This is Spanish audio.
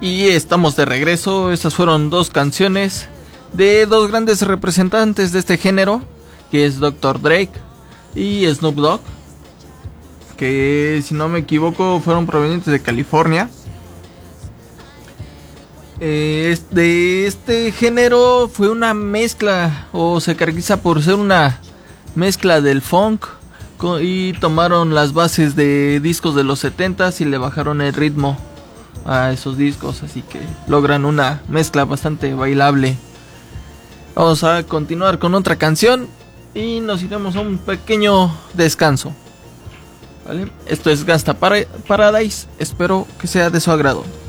Y estamos de regreso. Estas fueron dos canciones de dos grandes representantes de este género, que es Dr. Drake y Snoop Dogg, que si no me equivoco fueron provenientes de California. De este género fue una mezcla, o se caracteriza por ser una mezcla del funk, y tomaron las bases de discos de los 70s y le bajaron el ritmo a esos discos, así que logran una mezcla bastante bailable. Vamos a continuar con otra canción y nos iremos a un pequeño descanso, ¿vale? Esto es Gangsta Paradise, espero que sea de su agrado.